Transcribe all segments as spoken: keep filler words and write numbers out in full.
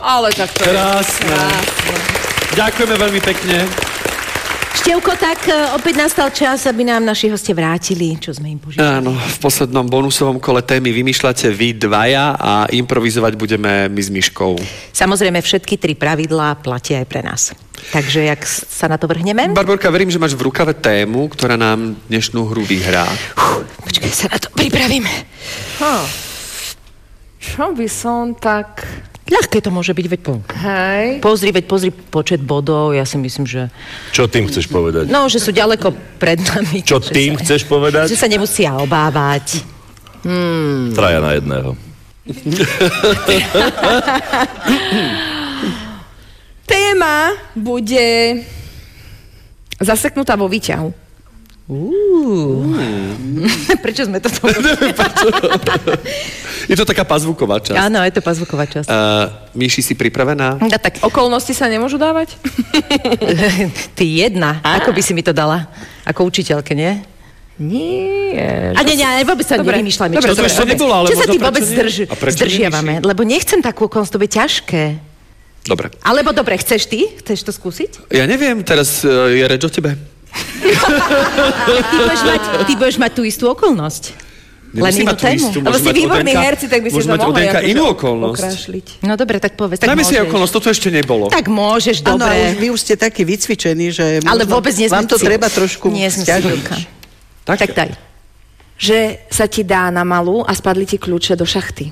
Ale tak to Krásne. je krásne. Ďakujeme veľmi pekne. Števko, tak uh, opäť nastal čas, aby nám naši hostia vrátili, čo sme im požiadali. Áno, v poslednom bonusovom kole témy vymýšľate vy dvaja a improvizovať budeme my s Miškou. Samozrejme, všetky tri pravidlá platia aj pre nás. Takže, jak sa na to vrhneme? Barborka, verím, že máš v rukave tému, ktorá nám dnešnú hru vyhrá. Uf, počkaj, sa na to pripravím. Huh. Čo by som tak... Ľahké to môže byť, veď po... Hej. Pozri, veď pozri počet bodov, ja si myslím, že... Čo tým chceš povedať? No, že sú ďaleko pred nami. Čo tým sa... chceš povedať? Že sa nemusia obávať. Hmm. Traja na jedného. Téma bude zaseknutá vo výťahu. Uú. Prečo sme to to... Je to taká pazvuková časť. Áno, je to pazvuková časť. Uh, Míši, si pripravená? No, tak... Okolnosti sa nemôžu dávať? Ty jedna. A? Ako by si mi to dala? Ako učiteľke, nie? Nie. A nie, nie, vôbec sa nevymýšľame. Dobre, to ešte nebolo, ale čo sa možno ty vôbec prečo zdrž... zdržiavame? Lebo nechcem takú okolnosť, to bude ťažké. Dobre. Alebo dobre, chceš ty? Chceš to skúsiť? Ja neviem, teraz uh, je reč o tebe. Ty budeš mať, ty budeš mať tú istú okolnosť. Len inú tému. Lebo si výborný herci, tak by si to mohol akože inú okolnosť. okrášliť. No dobre, tak povedz. Tak Dajme si môžeš. okolnosť, toto ešte nebolo. Tak môžeš, Áno, dobre. už vy už ste takí vycvičení, že Ale možno vôbec nie sme vám to si- treba trošku Nie sme si stiažiť. ruka. Tak, Tak daj. Že sa ti dá na malú a spadli ti kľúče do šachty.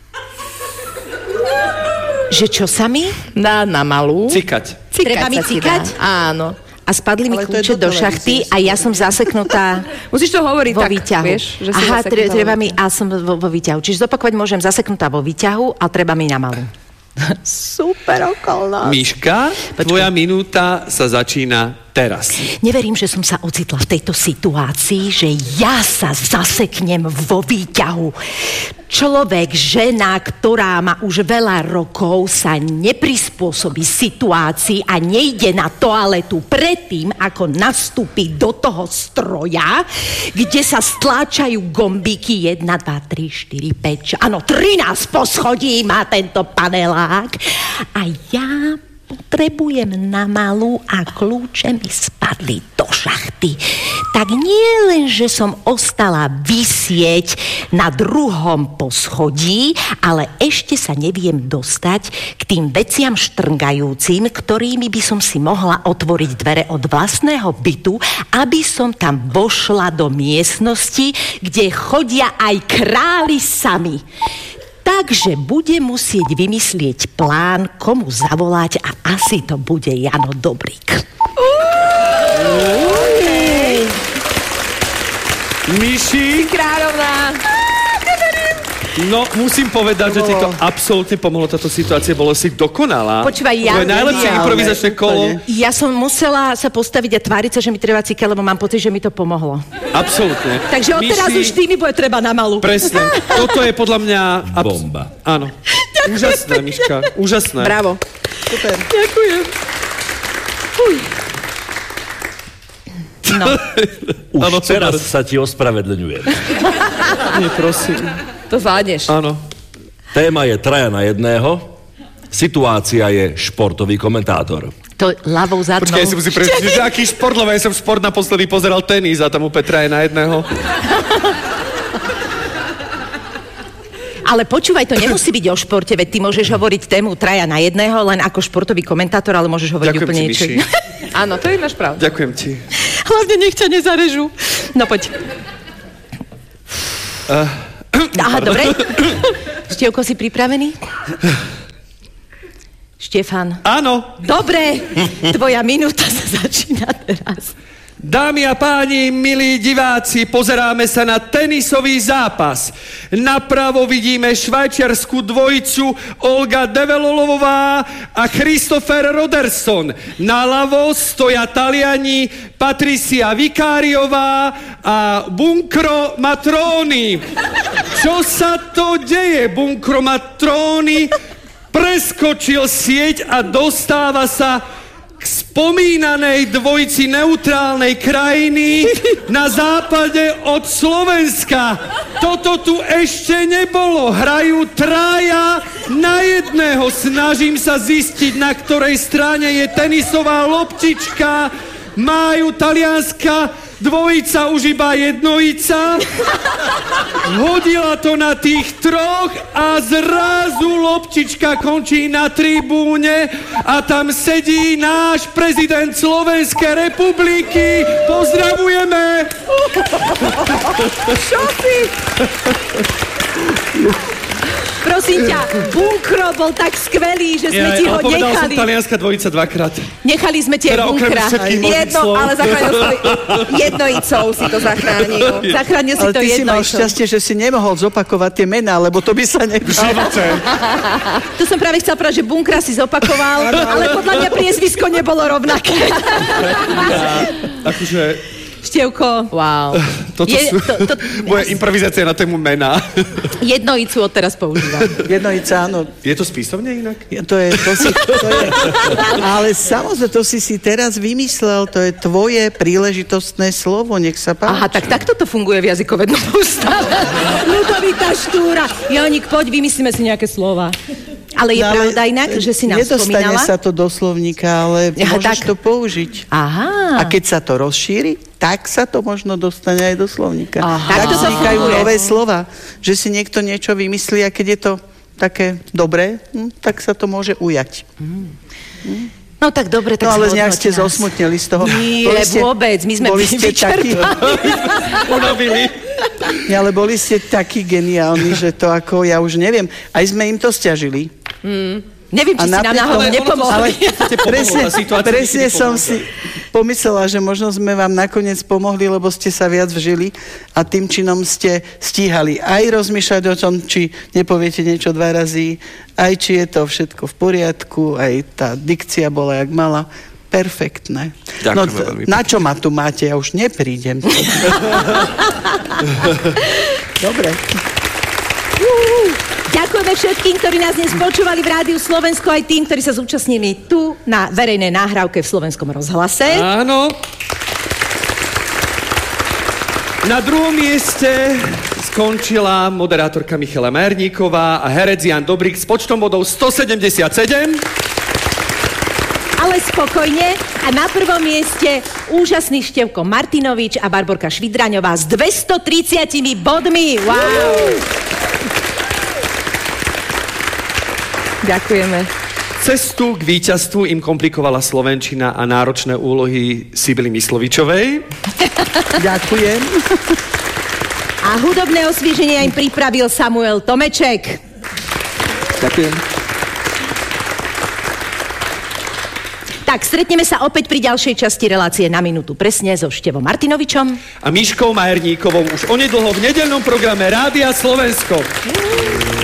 Že čo sa mi? Dá na malú. Cikať. Cikať Treba mi sa ti cikať? dá. Áno. A spadli mi Ale to je kľúče do do šachty televízie, a ja som zaseknutá Musíš to hovoriť vo tak, výťahu. vieš, že si Aha, zaseknutá tre- vo treba mi, výťahu. a som vo, vo výťahu. Čiže zopakovať môžem zaseknutá vo výťahu a treba mi na malú. Super okolnosť. Míška, tvoja minúta sa začína teraz. Neverím, že som sa ocitla v tejto situácii, že ja sa zaseknem vo výťahu. Človek, žena, ktorá má už veľa rokov, sa neprispôsobí situácii a nejde na toaletu predtým, ako nastúpi do toho stroja, kde sa stláčajú gombíky jeden, dva, tri, štyri, päť, áno, trinásť poschodí má tento panelák a ja potrebujem na malú a kľúče mi spadli do šachty. Tak nie len, že som ostala visieť na druhom poschodí, ale ešte sa neviem dostať k tým veciam štrngajúcim, ktorými by som si mohla otvoriť dvere od vlastného bytu, aby som tam vošla do miestnosti, kde chodia aj králi sami. Takže bude musieť vymyslieť plán, komu zavolať a asi to bude Jano Dobrík. Míši, Kráľovná. no musím povedať, že ti to absolútne pomohlo, táto situácia, bolo si dokonalá. Počúvaj, ja- Tvoje najlepšie Geniálne, improvizačné kolo. úplne. Ja som musela sa postaviť a tváriť sa, že mi treba cikať, lebo mám pocit, že mi to pomohlo. Absolútne. Takže odteraz Míši, už ty mi bude treba na malú. Presne. Toto je podľa mňa... abs- Bomba. Áno. Úžasné, Miška. Úžasné. Bravo. Super. No. Už Áno, teraz super. sa ti ospravedlňujem. Nie, prosím. To zvládneš. Áno. Téma je traja na jedného. Situácia je športový komentátor. To ľavou zadnou. Počkaj, ja si musím prečítať, že aký šport, lebo ja som šport naposledy pozeral tenis a tam u Petra je na jedného. Ale počúvaj, to nemusí byť o športe, veď ty môžeš hovoriť tému traja na jedného, len ako športový komentátor, ale môžeš hovoriť Ďakujem úplne ti, niečo. Miši. Áno, to je máš pravdu. Ďakujem ti. Hlavne nech ťa nezarežú. No poď. Uh, Aha, dobre. Števko, si pripravený? Štefan. áno. Dobre, tvoja minúta sa začína teraz. Dámy a páni, milí diváci, pozeráme sa na tenisový zápas. Napravo vidíme švajčiarsku dvojicu Olga Develolová a Christopher Roderson. Naľavo stoja Taliani Patricia Vikáriová a Bunkro Matroni. Čo sa to deje? Bunkro Matroni preskočil sieť a dostáva sa k spomínanej dvojici neutrálnej krajiny na západe od Slovenska. Toto tu ešte nebolo. Hrajú traja na jedného. Snažím sa zistiť, na ktorej strane je tenisová loptička. Majú talianska dvojica už iba jednojica. Hodila to na tých troch a zrazu loptička končí na tribúne a tam sedí náš prezident Slovenskej republiky. Pozdravujeme! Čo si? Prosím ťa, Bunkro bol tak skvelý, že sme ja, ti ho povedal nechali. Povedal som talianská dvojica dvakrát. Nechali sme ti teda Bunkra. Jedno, ale zachránil si to jednojicou, si to zachránil. Zachránil si ale to ty jednojicou. si mal šťastie, že si nemohol zopakovať tie mená, lebo to by sa nedalo. To som práve chcel povedať, že Bunkra si zopakoval, ale podľa mňa priezvisko nebolo rovnaké. Akože... Števko. Wow. Toto Je, sú to, to, moje improvizácie na tému mená. Jednojicu odteraz používam. Jednojica, áno. Je to spisovne inak? To je, to si, to je, ale samozrejme, to si si teraz vymyslel, to je tvoje príležitostné slovo, nech sa páči. Aha, tak takto to funguje v jazykovednom ústave. Ľudovita Štúra. Jonik, poď, vymyslíme si nejaké slova. Ale je no, pravda inak, že si nám nedostane spomínala? sa to do slovníka, ale Aha, môžeš tak. to použiť. Aha. A keď sa to rozšíri, tak sa to možno dostane aj do slovníka. Aha. Tak to sa vznikajú funguje. nové slova, že si niekto niečo vymyslí a keď je to také dobré, hm, tak sa to môže ujať. Mm. Hm? No tak dobre, tak no ale sa nejak ste nás. zosmutneli z toho. Nie, ste, vôbec, my sme boli ste takí, Unavili. ale boli ste takí geniálni, že to ako, ja už neviem, aj sme im to sťažili. Mm. Neviem, či A si nám napriek náhodou tomu- nepomohli. Ale presne, presne som si pomyslela, že možno sme vám nakoniec pomohli, lebo ste sa viac vžili a tým činom ste stíhali aj rozmýšľať o tom, či nepoviete niečo dva razy, aj či je to všetko v poriadku, aj tá dikcia bola jak mala. Perfektné. Ďakujem No, veľmi na čo ma tu máte? Ja už neprídem. Dobre. Ďakujeme všetkým, ktorí nás dnes počúvali v Rádiu Slovensko, aj tým, ktorí sa zúčastnili tu na verejnej náhrávke v Slovenskom rozhlase. Áno. Na druhom mieste skončila moderátorka Michala Majerníková a herec Jan Dobrík s počtom bodov stosedemdesiatsedem. Ale spokojne. A na prvom mieste úžasný Števko Martinovič a Barborka Švidraňová s dvestotridsiatimi bodmi. Wow! Ďakujeme. Cestu k víťazstvu im komplikovala slovenčina a náročné úlohy Sibily Myslovičovej. Ďakujem. A hudobné osvieženie im pripravil Samuel Tomeček. Ďakujem. Tak, stretneme sa opäť pri ďalšej časti relácie Na minútu presne so Števom Martinovičom A Miškou Majerníkovou už onedlho v nedeľnom programe Rádia Slovensko.